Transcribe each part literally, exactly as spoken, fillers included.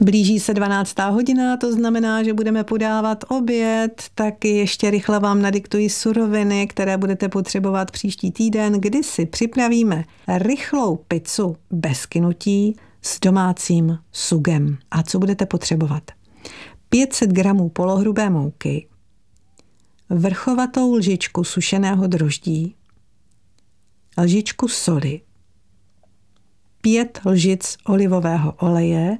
Blíží se dvanáctá hodina, to znamená, že budeme podávat oběd, tak ještě rychle vám nadiktuji suroviny, které budete potřebovat příští týden, kdy si připravíme rychlou pizzu bez kynutí s domácím sugem. A co budete potřebovat? pět set gramů polohrubé mouky, vrchovatou lžičku sušeného droždí, lžičku soli, pět lžic olivového oleje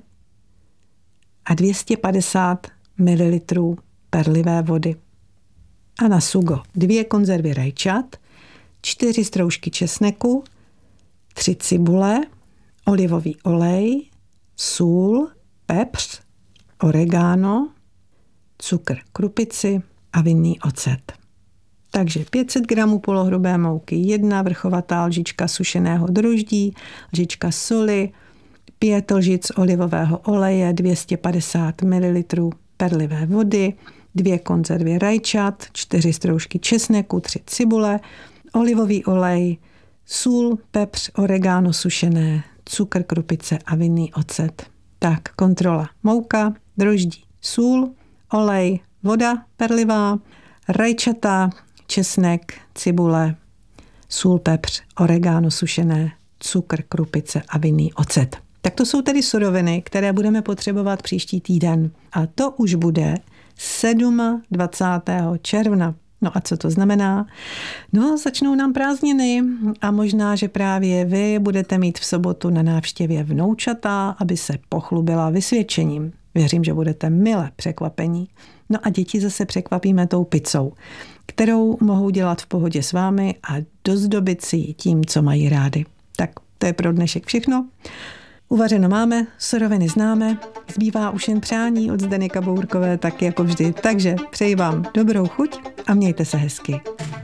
a dvě stě padesát mililitrů perlivé vody. A na sugo dvě konzervy rajčat, čtyři stroužky česneku, tři cibule, olivový olej, sůl, pepř, oregano, cukr, krupici a vinný ocet. Takže pět set gramů polohrubé mouky, jedna vrchovatá lžička sušeného droždí, lžička soli, pět lžic olivového oleje, dvě stě padesát mililitrů perlivé vody, dvě konzervy rajčat, čtyři stroužky česneku, tři cibule, olivový olej, sůl, pepř, oregano sušené, cukr, krupice a vinný ocet. Tak, kontrola. Mouka, droždí, sůl, olej, voda perlivá, rajčata, česnek, cibule, sůl, pepř, oregano sušené, cukr, krupice a vinný ocet. Tak to jsou tedy suroviny, které budeme potřebovat příští týden. A to už bude dvacátého sedmého června. No a co to znamená? No, začnou nám prázdniny a možná, že právě vy budete mít v sobotu na návštěvě vnoučata, aby se pochlubila vysvědčením. Věřím, že budete mile překvapení. No a děti zase překvapíme tou pizzou, kterou mohou dělat v pohodě s vámi a dozdobit si ji tím, co mají rádi. Tak to je pro dnešek všechno. Uvařeno máme, suroviny známe, zbývá už jen přání od Zdeněka Bourkové, tak jako vždy. Takže přeji vám dobrou chuť a mějte se hezky.